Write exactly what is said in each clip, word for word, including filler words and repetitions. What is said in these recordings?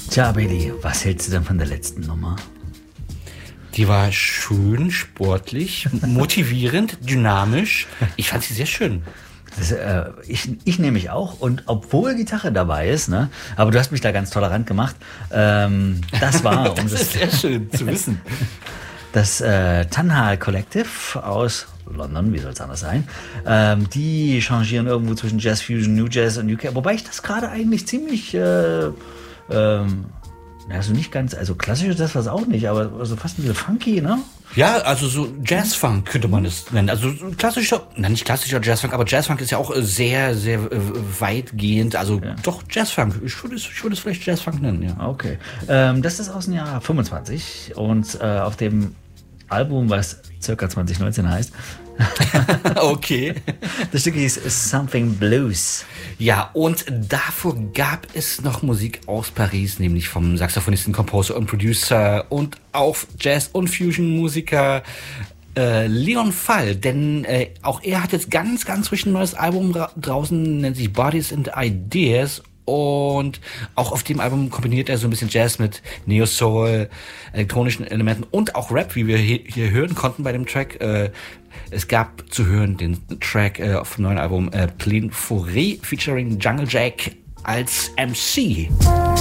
Tja, Bailey, was hältst du denn von der letzten Nummer? Die war schön, sportlich, motivierend, dynamisch. Ich fand sie sehr schön. Das, äh, ich, ich nehme mich auch, und obwohl Gitarre dabei ist, ne, aber du hast mich da ganz tolerant gemacht. Ähm, das war, um das das, ist sehr schön zu wissen. Das äh, Tanha Collective aus London, wie soll es anders sein? Ähm, die changieren irgendwo zwischen Jazz Fusion, New Jazz und U K, wobei ich das gerade eigentlich ziemlich, äh, ähm, also nicht ganz, also klassisch ist das was auch nicht, aber also fast ein bisschen funky, ne? Ja, also so Jazzfunk könnte man es nennen. Also so klassischer, na nicht klassischer Jazzfunk, aber Jazzfunk ist ja auch sehr, sehr äh, weitgehend. Also ja. Doch Jazzfunk. Ich würde es, ich würde es vielleicht Jazzfunk nennen, ja. Okay. Ähm, das ist aus dem Jahr fünfundzwanzig und äh, auf dem Album, was circa zwanzig neunzehn heißt. Okay. Das Stück hieß Something Blues. Ja, und davor gab es noch Musik aus Paris, nämlich vom Saxophonisten, Composer und Producer und auch Jazz- und Fusion-Musiker äh, Leon Fall. Denn äh, auch er hat jetzt ganz, ganz frisch ein neues Album ra- draußen, nennt sich Bodies and Ideas. Und auch auf dem Album kombiniert er so ein bisschen Jazz mit Neo-Soul, elektronischen Elementen und auch Rap, wie wir hier, hier hören konnten bei dem Track. Äh, es gab zu hören den Track äh, auf dem neuen Album äh, Plein Forêt featuring Jungle Jack als M C.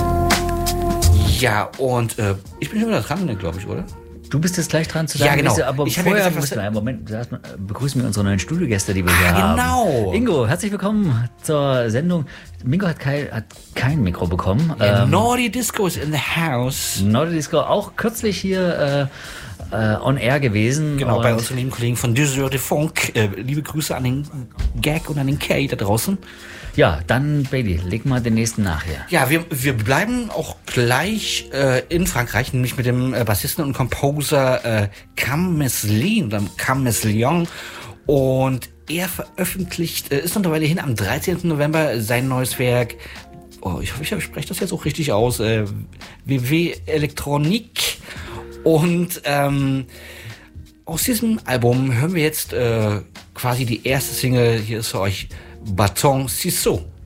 Ja, und äh, ich bin schon wieder dran, glaube ich, oder? Du bist jetzt gleich dran zu sagen, ja, genau. Diese, aber ich vorher ja gesagt, müssen wir einen Moment, begrüßen wir unsere neuen Studiogäste, die wir hier ah, haben. Genau. Ingo, herzlich willkommen zur Sendung. Mingo hat kein, hat kein Mikro bekommen. Yeah, ähm, Naughty Disco is in the house. Naughty Disco, auch kürzlich hier äh, äh, on air gewesen. Genau, bei unseren lieben Kollegen von deux heures de Funk. Äh, liebe Grüße an den Gag und an den Kay da draußen. Ja, dann, Bailey, leg mal den nächsten nachher. Ja, wir, wir bleiben auch gleich äh, in Frankreich, nämlich mit dem äh, Bassisten und Composer äh, Cam Meslin oder Cam Meslion. Und er veröffentlicht, äh, ist mittlerweile hin am dreizehnten November sein neues Werk. Oh, ich hoffe, ich spreche das jetzt auch richtig aus. Äh, W W Electronique. Und ähm, aus diesem Album hören wir jetzt äh, quasi die erste Single. Hier ist für euch Bâton Ciseaux.